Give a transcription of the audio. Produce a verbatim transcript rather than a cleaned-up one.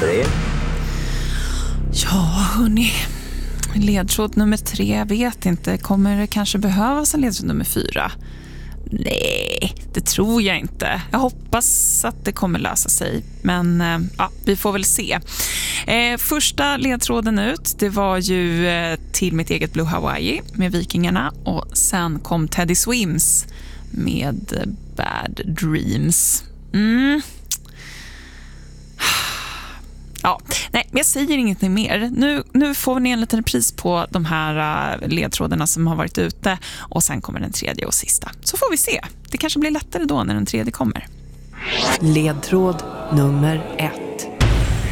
tre. Ja, hörni. Ledtråd nummer tre, jag vet inte. Kommer det kanske behövas en ledtråd nummer fyra? Nej, det tror jag inte. Jag hoppas att det kommer lösa sig. Men ja, vi får väl se. Eh, första ledtråden ut, det var ju eh, till mitt eget Blue Hawaii med Vikingarna. Och sen kom Teddy Swims med eh, Bad Dreams. Mm. Ja, nej, men jag säger ingenting mer. Nu, nu får ni en liten pris på de här uh, ledtrådarna som har varit ute. Och sen kommer den tredje och sista. Så får vi se. Det kanske blir lättare då när den tredje kommer. Ledtråd nummer ett.